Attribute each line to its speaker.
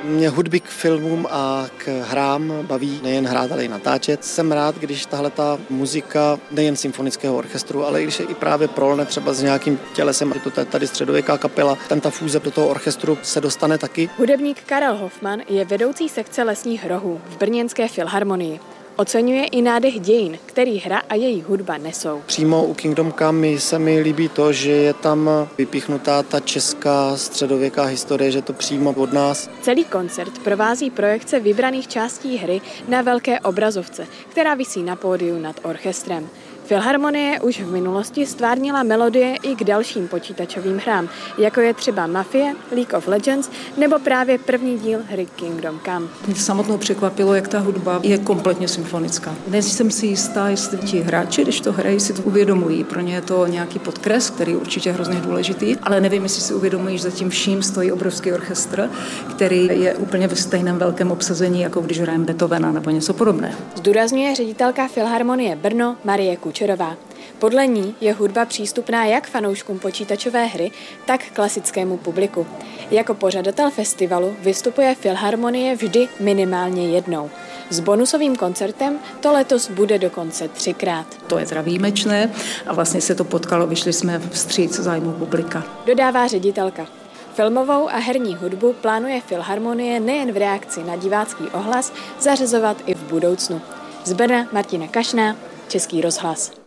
Speaker 1: Mě hudby k filmům a k hrám baví nejen hrát, ale i natáčet. Jsem rád, když tahleta muzika nejen symfonického orchestru, ale když je i právě prolne třeba s nějakým tělesem, že to tady středověká kapela, ta fúze do toho orchestru se dostane taky.
Speaker 2: Hudebník Karel Hofman je vedoucí sekce lesních rohů v brněnské filharmonii. Oceňuje i nádech dějin, který hra a její hudba nesou.
Speaker 1: Přímo u Kingdom Come se mi líbí to, že je tam vypíchnutá ta česká středověká historie, že to přímo od nás.
Speaker 2: Celý koncert provází projekce vybraných částí hry na velké obrazovce, která visí na pódiu nad orchestrem. Filharmonie už v minulosti stvárnila melodie i k dalším počítačovým hrám, jako je třeba Mafie, League of Legends nebo právě první díl hry Kingdom Come.
Speaker 3: Mě samotnou překvapilo, jak ta hudba je kompletně symfonická. Nejsem si jistá, jestli ti hráči, když to hrají, si to uvědomují. Pro ně je to nějaký podkres, který je určitě hrozně důležitý, ale nevím, jestli si uvědomují, že za tím vším stojí obrovský orchestr, který je úplně ve stejném velkém obsazení, jako když hrajeme Beethovena nebo něco podobného.
Speaker 2: Zdůrazňuje ředitelka Filharmonie Brno Marie Kučerová. Podle ní je hudba přístupná jak fanouškům počítačové hry, tak klasickému publiku. Jako pořadatel festivalu vystupuje Filharmonie vždy minimálně jednou. S bonusovým koncertem to letos bude dokonce 3krát.
Speaker 3: To je teda výjimečné a vlastně se to potkalo, vyšli jsme vstříc zájmu publika.
Speaker 2: Dodává ředitelka. Filmovou a herní hudbu plánuje Filharmonie nejen v reakci na divácký ohlas zařazovat i v budoucnu. Z Brna Martina Kašná, Český rozhlas.